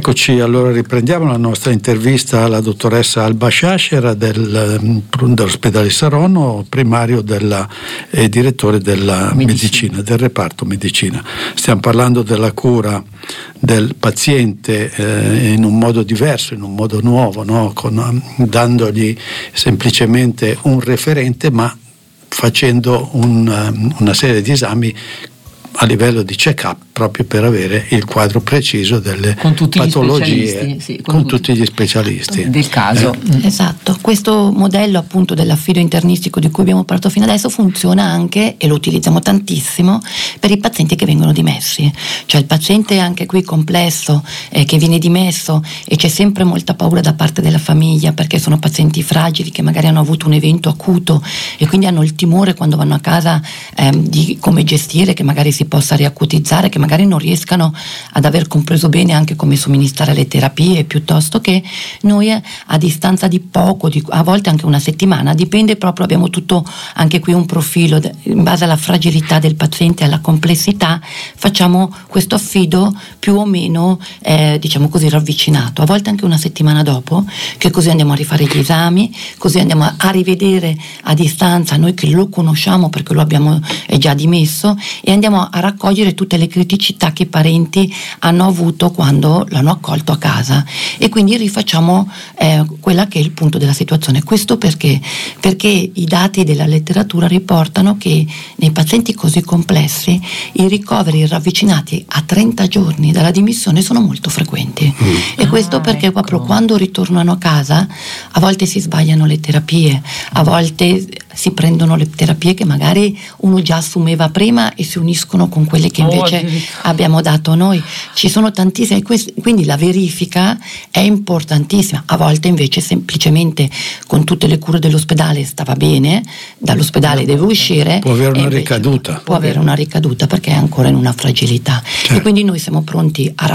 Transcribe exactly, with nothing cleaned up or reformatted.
Eccoci, allora riprendiamo la nostra intervista alla dottoressa Alba Sciascera del, dell'ospedale Saronno, primario della, e direttore della medicina. medicina, del reparto medicina. Stiamo parlando della cura del paziente eh, in un modo diverso, in un modo nuovo, no? Con, dandogli semplicemente un referente, ma facendo un, una serie di esami a livello di check-up, proprio per avere il quadro preciso delle con tutti patologie, gli sì, con, con tutti gli specialisti del caso. Eh. Esatto, questo modello appunto dell'affido internistico di cui abbiamo parlato fino adesso funziona anche, e lo utilizziamo tantissimo, per i pazienti che vengono dimessi. Cioè il paziente anche qui complesso eh, che viene dimesso, e c'è sempre molta paura da parte della famiglia, perché sono pazienti fragili che magari hanno avuto un evento acuto e quindi hanno il timore quando vanno a casa eh, di come gestire, che magari si possa riacutizzare, che magari non riescano ad aver compreso bene anche come somministrare le terapie, piuttosto che noi a distanza di poco, di, a volte anche una settimana, dipende proprio, abbiamo tutto anche qui un profilo in base alla fragilità del paziente e alla complessità, facciamo questo affido più o meno eh, diciamo così ravvicinato, a volte anche una settimana dopo, che così andiamo a rifare gli esami, così andiamo a, a rivedere a distanza noi che lo conosciamo perché lo abbiamo eh, già dimesso, e andiamo a a raccogliere tutte le criticità che i parenti hanno avuto quando l'hanno accolto a casa, e quindi rifacciamo eh, quella che è il punto della situazione. Questo perché? Perché i dati della letteratura riportano che nei pazienti così complessi i ricoveri ravvicinati a trenta giorni dalla dimissione sono molto frequenti. Mm. E questo ah, perché ecco. proprio quando ritornano a casa a volte si sbagliano le terapie, a volte si prendono le terapie che magari uno già assumeva prima e si uniscono con quelle che invece oh, abbiamo dato noi. Ci sono tantissime, quindi la verifica è importantissima. A volte invece semplicemente con tutte le cure dell'ospedale stava bene, dall'ospedale no, deve uscire, può avere una ricaduta può avere una ricaduta perché è ancora in una fragilità. Certo. E quindi noi siamo pronti a